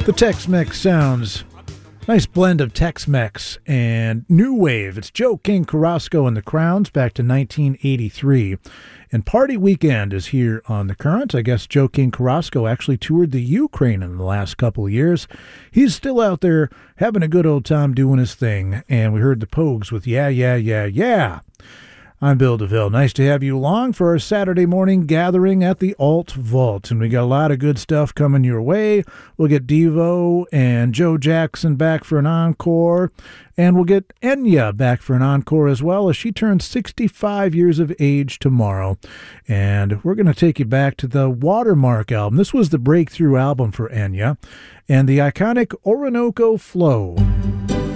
The Tex-Mex sounds. Nice blend of Tex-Mex and New Wave. It's Joe King Carrasco and the Crowns back to 1983. And Party Weekend is here on The Current. I guess Joe King Carrasco actually toured the Ukraine in the last couple of years. He's still out there having a good old time doing his thing. And we heard the Pogues with Yeah, Yeah, Yeah, Yeah. I'm Bill DeVille. Nice to have you along for our Saturday morning gathering at the Alt Vault. And we got a lot of good stuff coming your way. We'll get Devo and Joe Jackson back for an encore. And we'll get Enya back for an encore as well, as she turns 65 years of age tomorrow. And we're going to take you back to the Watermark album. This was the breakthrough album for Enya. And the iconic Orinoco Flow.